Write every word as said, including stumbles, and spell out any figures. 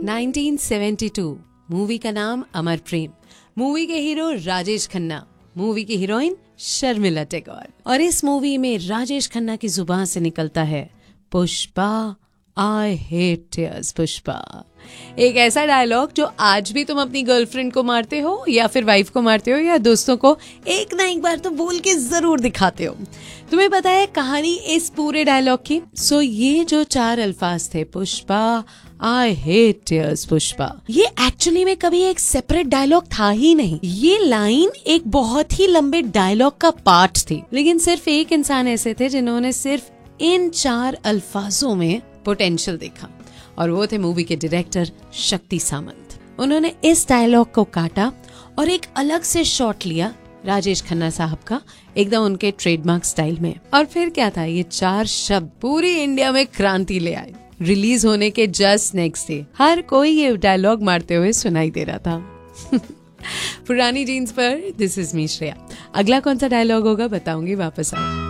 Nineteen seventy two, movie का नाम अमर प्रेम, movie के हीरो राजेश खन्ना, मूवी की हीरोइन शर्मिला टैगोर। और इस मूवी में राजेश खन्ना की जुबान से निकलता है Pushpa, I hate tears Pushpa. एक ऐसा डायलॉग जो आज भी तुम अपनी गर्लफ्रेंड को मारते हो या फिर वाइफ को मारते हो या दोस्तों को एक ना एक बार तो बोल के जरूर दिखाते हो। तुम्हें पता है कहानी इस पूरे डायलॉग की? सो ये जो चार अल्फाज थे, Pushpa, I hate tears Pushpa, ये एक्चुअली में कभी एक सेपरेट डायलॉग था ही नहीं। ये लाइन एक बहुत ही लंबे डायलॉग का पार्ट थी, लेकिन सिर्फ एक इंसान ऐसे थे जिन्होंने सिर्फ इन चार अल्फाजों में पोटेंशियल देखा, और वो थे मूवी के डायरेक्टर शक्ति सामंत। उन्होंने इस डायलॉग को काटा और एक अलग से शॉट लिया राजेश खन्ना साहब का, एकदम उनके ट्रेडमार्क स्टाइल में। और फिर क्या था, ये चार शब्द पूरी इंडिया में क्रांति ले आए। रिलीज होने के जस्ट नेक्स्ट डे हर कोई ये डायलॉग मारते हुए सुनाई दे रहा था। पुरानी जीन्स पर दिस इज मी श्रेया। अगला कौन सा डायलॉग होगा बताऊंगी वापस आओ।